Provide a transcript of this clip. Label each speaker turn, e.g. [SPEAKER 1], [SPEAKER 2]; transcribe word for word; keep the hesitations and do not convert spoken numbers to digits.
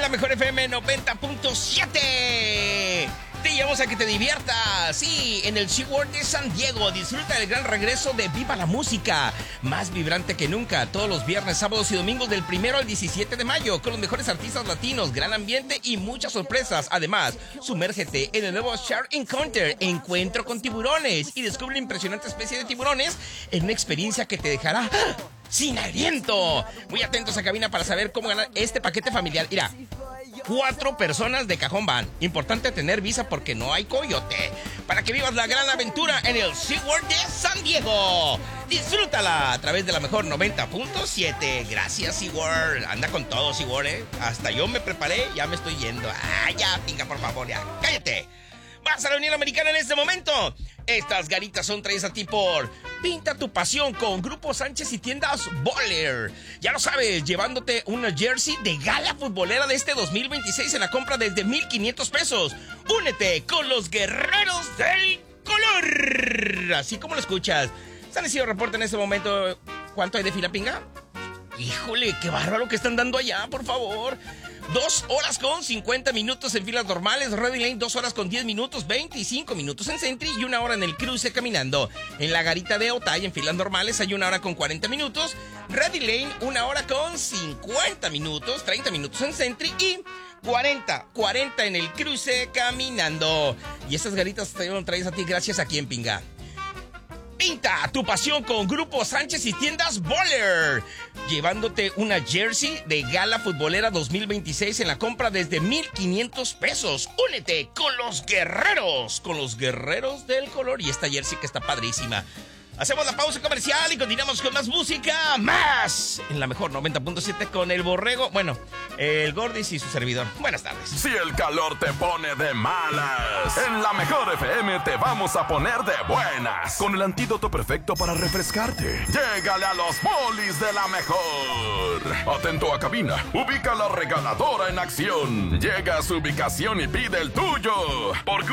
[SPEAKER 1] la mejor F M noventa punto siete. Te llevamos a que te diviertas. Sí, en el SeaWorld de San Diego. Disfruta del gran regreso de Viva la Música. Más vibrante que nunca. Todos los viernes, sábados y domingos del primero al diecisiete de mayo. Con los mejores artistas latinos, gran ambiente y muchas sorpresas. Además, sumérgete en el nuevo Shark Encounter, Encuentro con Tiburones. Y descubre la impresionante especie de tiburones en una experiencia que te dejará sin aliento. Muy atentos a cabina para saber cómo ganar este paquete familiar. Mira, cuatro personas de cajón van. Importante tener visa porque no hay coyote. Para que vivas la gran aventura en el SeaWorld de San Diego. Disfrútala a través de la mejor noventa punto siete. Gracias, SeaWorld. Anda con todo, SeaWorld, ¿eh? Hasta yo me preparé, ya me estoy yendo. Ah, ya, pinga, por favor, ya. Cállate. Vas a la Unión Americana en este momento. Estas garitas son traídas a ti por Pinta tu pasión con Grupo Sánchez y Tiendas Boller. Ya lo sabes, llevándote una jersey de gala futbolera de este dos mil veintiséis en la compra desde mil quinientos pesos. Únete con los guerreros del color. Así como lo escuchas. San Isidro reporta en este momento cuánto hay de fila, pinga. Híjole, qué bárbaro que están dando allá, por favor. Dos horas con cincuenta minutos en filas normales. Ready Lane, dos horas con diez minutos, veinticinco minutos en Sentry y una hora en el cruce caminando. En la garita de Otay, en filas normales, hay una hora con cuarenta minutos. Ready Lane, una hora con cincuenta minutos, treinta minutos en Sentry y cuarenta, cuarenta en el cruce caminando. Y estas garitas te traes a ti gracias a quien, pinga. Pinta tu pasión con Grupo Sánchez y Tiendas Boller, llevándote una jersey de gala futbolera dos mil veintiséis en la compra desde mil quinientos pesos. Únete con los guerreros, con los guerreros del color. Y esta jersey que está padrísima. Hacemos la pausa comercial y continuamos con más música, más en la mejor noventa punto siete con el Borrego, bueno, el Gordis y su servidor. Buenas tardes.
[SPEAKER 2] Si el calor te pone de malas, en la mejor F M te vamos a poner de buenas, con el antídoto perfecto para refrescarte. Llégale a los bolis de la mejor. Atento a cabina, ubica la regaladora en acción. Llega a su ubicación y pide el tuyo. Por